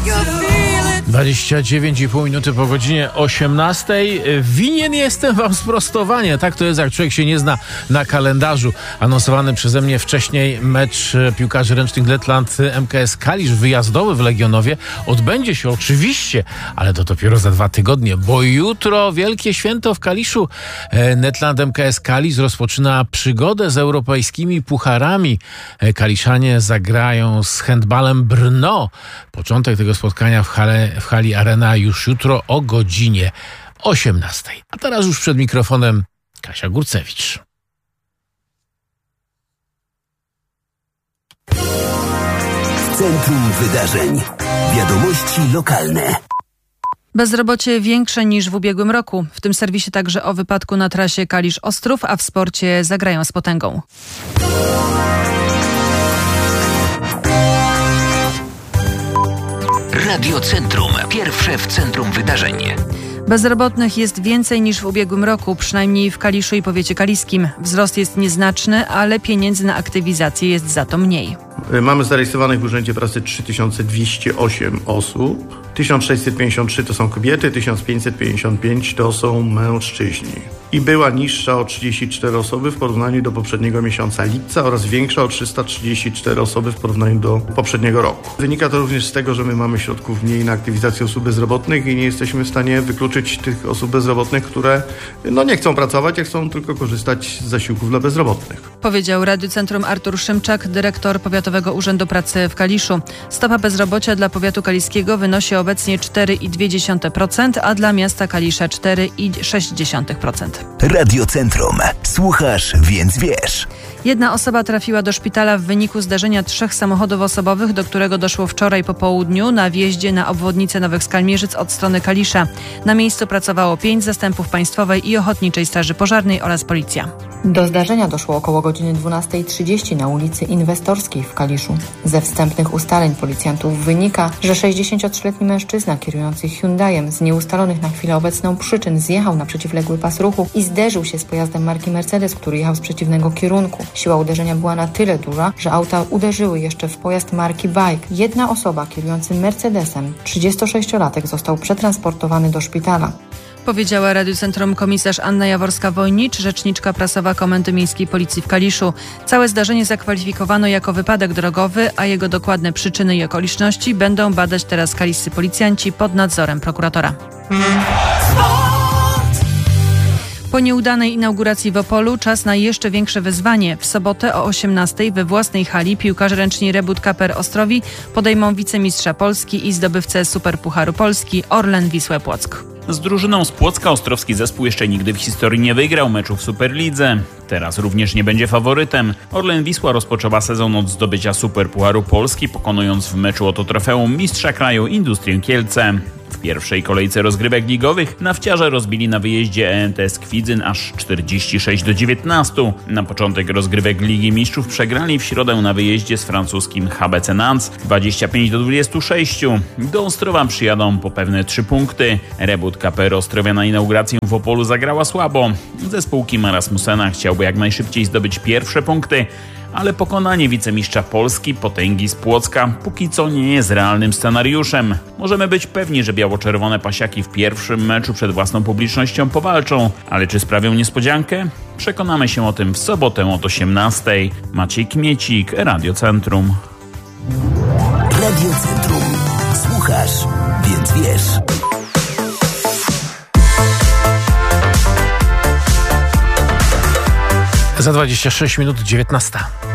29,5 minuty po godzinie 18. Winien jestem wam sprostowanie. Tak to jest, jak człowiek się nie zna na kalendarzu. Anonsowany przeze mnie wcześniej mecz piłkarzy ręcznych Letland MKS Kalisz wyjazdowy w Legionowie odbędzie się oczywiście, ale to dopiero za 2 tygodnie, bo jutro wielkie święto w Kaliszu. Letland MKS Kalisz rozpoczyna przygodę z europejskimi pucharami. Kaliszanie zagrają z handbalem Brno. Początek tego spotkania w hali Arena już jutro o godzinie 18. A teraz już przed mikrofonem Kasia Górcewicz. W centrum wydarzeń. Wiadomości lokalne. Bezrobocie większe niż w ubiegłym roku. W tym serwisie także o wypadku na trasie Kalisz-Ostrów, a w sporcie zagrają z potęgą. Radio Centrum. Pierwsze w centrum wydarzeń. Bezrobotnych jest więcej niż w ubiegłym roku, przynajmniej w Kaliszu i powiecie kaliskim. Wzrost jest nieznaczny, ale pieniędzy na aktywizację jest za to mniej. Mamy zarejestrowanych w Urzędzie Pracy 3208 osób. 1653 to są kobiety, 1555 to są mężczyźni. I była niższa o 34 osoby w porównaniu do poprzedniego miesiąca lipca oraz większa o 334 osoby w porównaniu do poprzedniego roku. Wynika to również z tego, że my mamy środków mniej na aktywizację osób bezrobotnych i nie jesteśmy w stanie wykluczyć tych osób bezrobotnych, które nie chcą pracować, a chcą tylko korzystać z zasiłków dla bezrobotnych. Powiedział Radiu Centrum Artur Szymczak, dyrektor Powiatowego Urzędu Pracy w Kaliszu. Stopa bezrobocia dla powiatu kaliskiego wynosi obecnie 4,2%, a dla miasta Kalisza 4,6%. Radio Centrum. Słuchasz, więc wiesz. Jedna osoba trafiła do szpitala w wyniku zdarzenia 3 samochodów osobowych, do którego doszło wczoraj po południu na wjeździe na obwodnicę Nowych Skalmierzyc od strony Kalisza. Na miejscu pracowało 5 zastępów Państwowej i Ochotniczej Straży Pożarnej oraz policja. Do zdarzenia doszło około godziny 12:30 na ulicy Inwestorskiej w Kaliszu. Ze wstępnych ustaleń policjantów wynika, że 63-letni mężczyzna kierujący Hyundaiem z nieustalonych na chwilę obecną przyczyn zjechał na przeciwległy pas ruchu i zderzył się z pojazdem marki Mercedes, który jechał z przeciwnego kierunku. Siła uderzenia była na tyle duża, że auta uderzyły jeszcze w pojazd marki Bike. Jedna osoba kierujący Mercedesem, 36-latek, został przetransportowany do szpitala. Powiedziała Radiu Centrum komisarz Anna Jaworska-Wojnicz, rzeczniczka prasowa Komendy Miejskiej Policji w Kaliszu. Całe zdarzenie zakwalifikowano jako wypadek drogowy, a jego dokładne przyczyny i okoliczności będą badać teraz kaliscy policjanci pod nadzorem prokuratora. Po nieudanej inauguracji w Opolu czas na jeszcze większe wyzwanie. W sobotę o 18:00 we własnej hali piłkarze ręczni Rebut Kaper Ostrowi podejmą wicemistrza Polski i zdobywcę Superpucharu Polski Orlen Wisłę Płock. Z drużyną z Płocka ostrowski zespół jeszcze nigdy w historii nie wygrał meczu w Superlidze. Teraz również nie będzie faworytem. Orlen Wisła rozpoczęła sezon od zdobycia Superpucharu Polski, pokonując w meczu o to trofeum mistrza kraju Industrię Kielce. W pierwszej kolejce rozgrywek ligowych nafciarze rozbili na wyjeździe ENTS Kwidzyn aż 46-19. Na początek rozgrywek Ligi Mistrzów przegrali w środę na wyjeździe z francuskim HBC Nantes 25-26. Do Ostrowa przyjadą po pewne 3 punkty. Rebut KPR Ostrowia na inaugurację w Opolu zagrała słabo. Zespół Kima Rasmussena chciałby jak najszybciej zdobyć pierwsze punkty, ale pokonanie wicemistrza Polski, potęgi z Płocka, póki co nie jest realnym scenariuszem. Możemy być pewni, że biało-czerwone pasiaki w pierwszym meczu przed własną publicznością powalczą, ale czy sprawią niespodziankę? Przekonamy się o tym w sobotę od 18:00. Maciej Kmiecik, Radio Centrum. Radio Centrum. Słuchasz, więc wiesz. Za 26 minut 19.